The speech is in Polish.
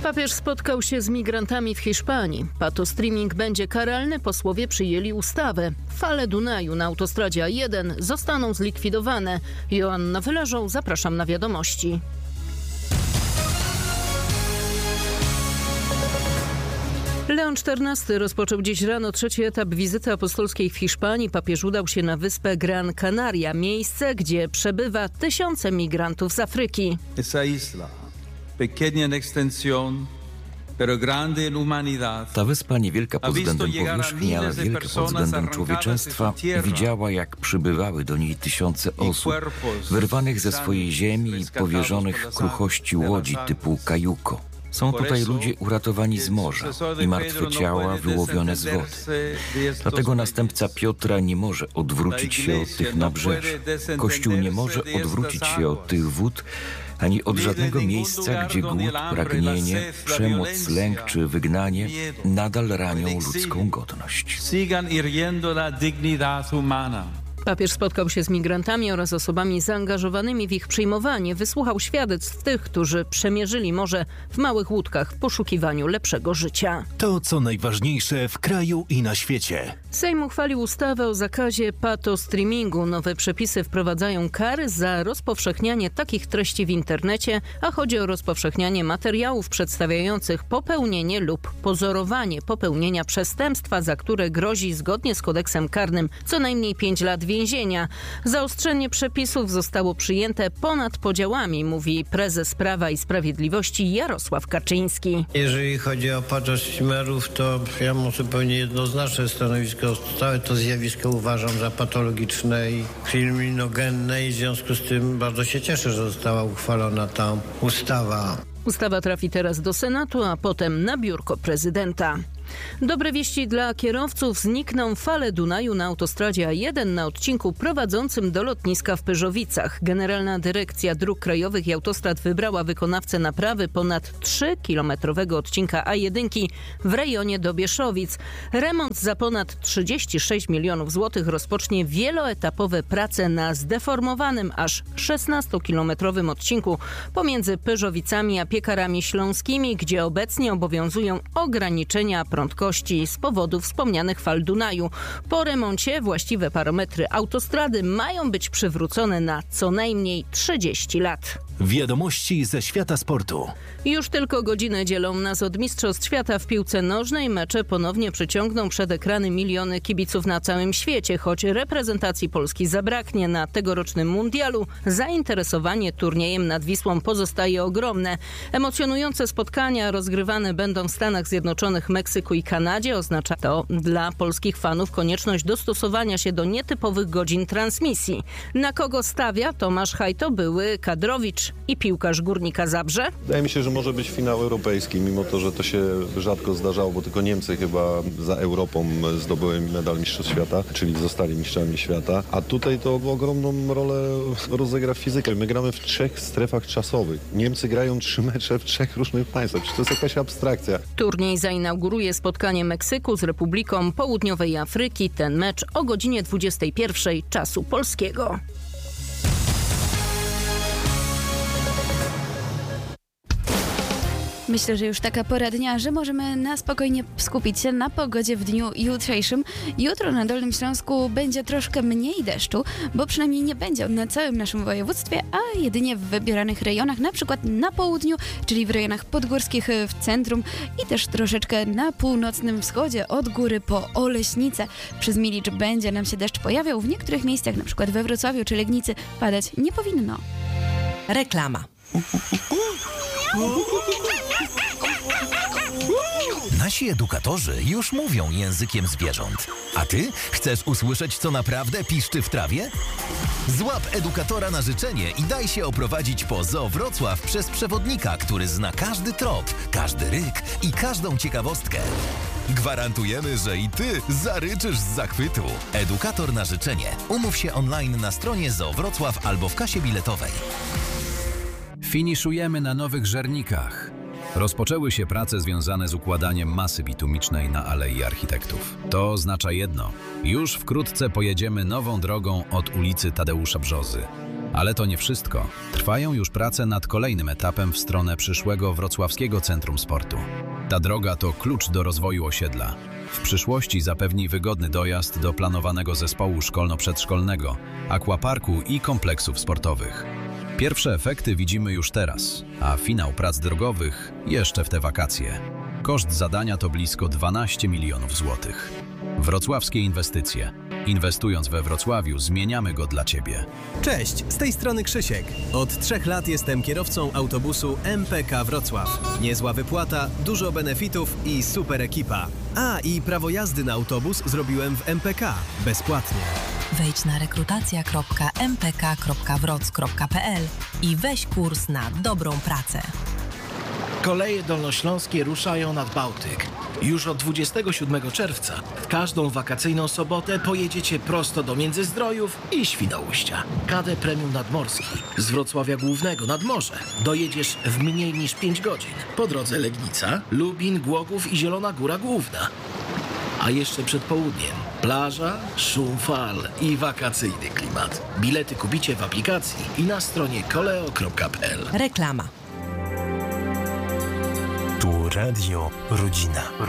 Papież spotkał się z migrantami w Hiszpanii. Patostreaming będzie karalny, posłowie przyjęli ustawę. Fale Dunaju na autostradzie A1 zostaną zlikwidowane. Joanna Wyleżą, zapraszam na wiadomości. Leon XIV rozpoczął dziś rano trzeci etap wizyty apostolskiej w Hiszpanii. Papież udał się na wyspę Gran Canaria, miejsce, gdzie przebywa tysiące migrantów z Afryki. Ta wyspa, niewielka pod względem powierzchni, ale wielka pod względem człowieczeństwa, widziała, jak przybywały do niej tysiące osób, wyrwanych ze swojej ziemi i powierzonych kruchości łodzi typu kajuko. Są tutaj ludzie uratowani z morza i martwe ciała wyłowione z wody. Dlatego następca Piotra nie może odwrócić się od tych nabrzeży. Kościół nie może odwrócić się od tych wód, ani od żadnego miejsca, gdzie głód, pragnienie, przemoc, lęk czy wygnanie nadal ranią ludzką godność. Papież spotkał się z migrantami oraz osobami zaangażowanymi w ich przyjmowanie. Wysłuchał świadectw tych, którzy przemierzyli morze w małych łódkach w poszukiwaniu lepszego życia. To, co najważniejsze w kraju i na świecie. Sejm uchwalił ustawę o zakazie patostreamingu. Nowe przepisy wprowadzają kary za rozpowszechnianie takich treści w internecie, a chodzi o rozpowszechnianie materiałów przedstawiających popełnienie lub pozorowanie popełnienia przestępstwa, za które grozi zgodnie z kodeksem karnym co najmniej 5 lat więzienia. Zaostrzenie przepisów zostało przyjęte ponad podziałami, mówi prezes Prawa i Sprawiedliwości Jarosław Kaczyński. Jeżeli chodzi o patostreamerów, to ja mam zupełnie jednoznaczne stanowisko. Całe to zjawisko uważam za patologiczne i kryminogenne i w związku z tym bardzo się cieszę, że została uchwalona ta ustawa. Ustawa trafi teraz do Senatu, a potem na biurko prezydenta. Dobre wieści dla kierowców. Znikną fale Dunaju na autostradzie A1 na odcinku prowadzącym do lotniska w Pyrzowicach. Generalna Dyrekcja Dróg Krajowych i Autostrad wybrała wykonawcę naprawy ponad 3-kilometrowego odcinka A1 w rejonie Dobieszowic. Remont za ponad 36 milionów złotych rozpocznie wieloetapowe prace na zdeformowanym aż 16-kilometrowym odcinku pomiędzy Pyrzowicami a Piekarami Śląskimi, gdzie obecnie obowiązują ograniczenia prędkości z powodu wspomnianych fal Dunaju. Po remoncie właściwe parametry autostrady mają być przywrócone na co najmniej 30 lat. Wiadomości ze świata sportu. Już tylko godziny dzielą nas od Mistrzostw Świata w piłce nożnej. Mecze ponownie przyciągną przed ekrany miliony kibiców na całym świecie. Choć reprezentacji Polski zabraknie na tegorocznym mundialu, zainteresowanie turniejem nad Wisłą pozostaje ogromne. Emocjonujące spotkania rozgrywane będą w Stanach Zjednoczonych, Meksyku i Kanadzie. Oznacza to dla polskich fanów konieczność dostosowania się do nietypowych godzin transmisji. Na kogo stawia Tomasz Hajto, były kadrowicz i piłkarz Górnika Zabrze? Wydaje mi się, że może być finał europejski, mimo to, że to się rzadko zdarzało, bo tylko Niemcy chyba za Europą zdobyły medal Mistrzostw Świata, czyli zostali mistrzami świata. A tutaj to ogromną rolę rozegra fizyka. My gramy w 3 strefach czasowych. Niemcy grają 3 mecze w 3 różnych państwach. Czy to jest jakaś abstrakcja? Turniej zainauguruje spotkanie Meksyku z Republiką Południowej Afryki. Ten mecz o godzinie 21 czasu polskiego. Myślę, że już taka pora dnia, że możemy na spokojnie skupić się na pogodzie w dniu jutrzejszym. Jutro na Dolnym Śląsku będzie troszkę mniej deszczu, bo przynajmniej nie będzie on na całym naszym województwie, a jedynie w wybieranych rejonach, na przykład na południu, czyli w rejonach podgórskich w centrum i też troszeczkę na północnym wschodzie, od góry po Oleśnicę. Przez Milicz będzie nam się deszcz pojawiał, w niektórych miejscach, na przykład we Wrocławiu czy Legnicy, padać nie powinno. Reklama. Nasi edukatorzy już mówią językiem zwierząt. A ty chcesz usłyszeć, co naprawdę piszczy w trawie? Złap edukatora na życzenie i daj się oprowadzić po Zoo Wrocław przez przewodnika, który zna każdy trop, każdy ryk i każdą ciekawostkę. Gwarantujemy, że i ty zaryczysz z zachwytu. Edukator na życzenie. Umów się online na stronie Zoo Wrocław albo w kasie biletowej. Finiszujemy na nowych żernikach. Rozpoczęły się prace związane z układaniem masy bitumicznej na Alei Architektów. To oznacza jedno. Już wkrótce pojedziemy nową drogą od ulicy Tadeusza Brzozy. Ale to nie wszystko. Trwają już prace nad kolejnym etapem w stronę przyszłego Wrocławskiego Centrum Sportu. Ta droga to klucz do rozwoju osiedla. W przyszłości zapewni wygodny dojazd do planowanego zespołu szkolno-przedszkolnego, aquaparku i kompleksów sportowych. Pierwsze efekty widzimy już teraz, a finał prac drogowych jeszcze w te wakacje. Koszt zadania to blisko 12 milionów złotych. Wrocławskie inwestycje. Inwestując we Wrocławiu, zmieniamy go dla Ciebie. Cześć, z tej strony Krzysiek. Od 3 lat jestem kierowcą autobusu MPK Wrocław. Niezła wypłata, dużo benefitów i super ekipa. I prawo jazdy na autobus zrobiłem w MPK. Bezpłatnie. Wejdź na rekrutacja.mpk.wroc.pl i weź kurs na dobrą pracę. Koleje dolnośląskie ruszają nad Bałtyk. Już od 27 czerwca w każdą wakacyjną sobotę pojedziecie prosto do Międzyzdrojów i Świnoujścia. KD Premium Nadmorski z Wrocławia Głównego nad morze dojedziesz w mniej niż 5 godzin. Po drodze Legnica, Lubin, Głogów i Zielona Góra Główna. A jeszcze przed południem plaża, szum fal i wakacyjny klimat. Bilety kupicie w aplikacji i na stronie koleo.pl. Reklama. Tu Radio Rodzina.